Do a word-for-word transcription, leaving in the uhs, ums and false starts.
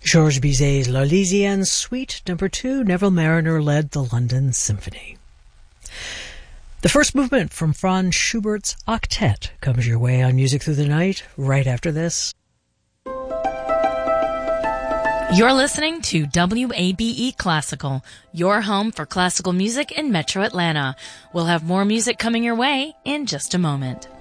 Georges Bizet's L'Arlésienne Suite Number two, Neville Marriner led the London Symphony. The first movement from Franz Schubert's Octet comes your way on Music Through the Night right after this. You're listening to W A B E Classical, your home for classical music in Metro Atlanta. We'll have more music coming your way in just a moment.